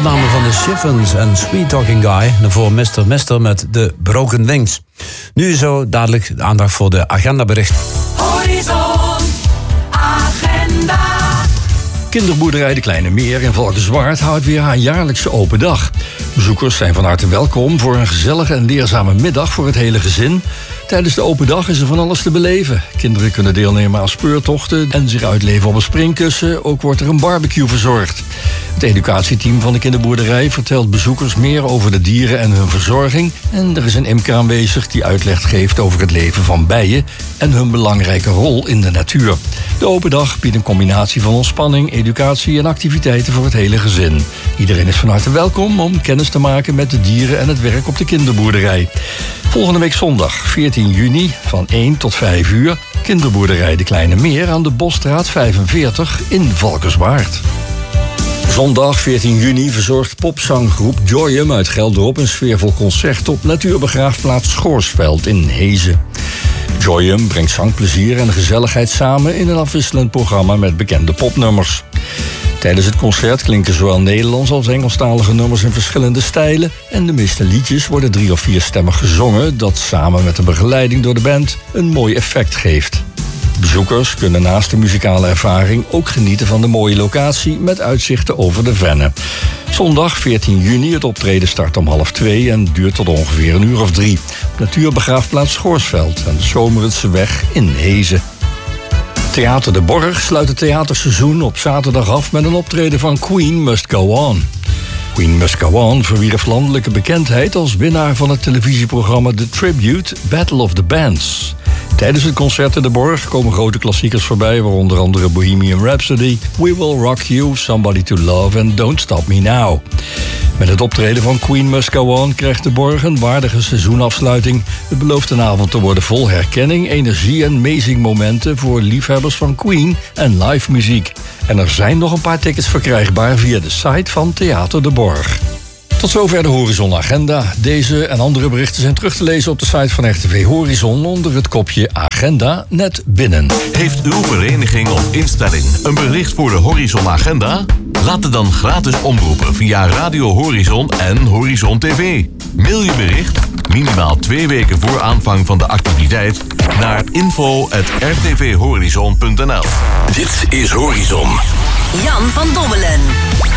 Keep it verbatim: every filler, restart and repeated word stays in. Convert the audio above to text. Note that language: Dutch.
opname van de Chiffons en Sweet Talking Guy. Daarvoor mister mister met de Broken Wings. Nu zo dadelijk de aandacht voor de agendabericht. Horizon Agenda. Kinderboerderij De Kleine Meer in Valkenswaard houdt weer haar jaarlijkse open dag. Bezoekers zijn van harte welkom voor een gezellige en leerzame middag voor het hele gezin. Tijdens de open dag is er van alles te beleven. Kinderen kunnen deelnemen aan speurtochten en zich uitleven op een springkussen. Ook wordt er een barbecue verzorgd. Het educatieteam van de kinderboerderij vertelt bezoekers meer over de dieren en hun verzorging. En er is een imker aanwezig die uitleg geeft over het leven van bijen en hun belangrijke rol in de natuur. De open dag biedt een combinatie van ontspanning, educatie en activiteiten voor het hele gezin. Iedereen is van harte welkom om kennis te maken met de dieren en het werk op de kinderboerderij. Volgende week zondag, veertien juni, van één tot vijf uur... kinderboerderij De Kleine Meer aan de Bosstraat vijfenveertig in Valkenswaard. Zondag veertien juni verzorgt popzanggroep Joyum uit Geldrop een sfeervol concert op natuurbegraafplaats Schoorsveld in Hezen. Joyum brengt zangplezier en gezelligheid samen in een afwisselend programma met bekende popnummers. Tijdens het concert klinken zowel Nederlands als Engelstalige nummers in verschillende stijlen. En de meeste liedjes worden drie of vier stemmen gezongen, dat samen met de begeleiding door de band een mooi effect geeft. Bezoekers kunnen naast de muzikale ervaring ook genieten van de mooie locatie met uitzichten over de Venne. Zondag veertien juni, het optreden start om half twee en duurt tot ongeveer een uur of drie. Op natuurbegraafplaats Schoorsveld aan de Zomeretse weg in Hezen. Theater De Borg sluit het theaterseizoen op zaterdag af met een optreden van Queen Must Go On. Queen Must Go On verwierf landelijke bekendheid als winnaar van het televisieprogramma The Tribute Battle of the Bands. Tijdens het concert in De Borg komen grote klassiekers voorbij, waaronder andere Bohemian Rhapsody, We Will Rock You, Somebody to Love en Don't Stop Me Now. Met het optreden van Queen Must Go On krijgt De Borg een waardige seizoenafsluiting. Het belooft een avond te worden vol herkenning, energie en amazing momenten voor liefhebbers van Queen en live muziek. En er zijn nog een paar tickets verkrijgbaar via de site van Theater De Borg. Tot zover de Horizon Agenda. Deze en andere berichten zijn terug te lezen op de site van R T V Horizon onder het kopje Agenda net binnen. Heeft uw vereniging of instelling een bericht voor de Horizon Agenda? Laat het dan gratis omroepen via Radio Horizon en Horizon T V. Mail je bericht, minimaal twee weken voor aanvang van de activiteit, naar info at r t v horizon punt n l. Dit is Horizon. Jan van Dommelen.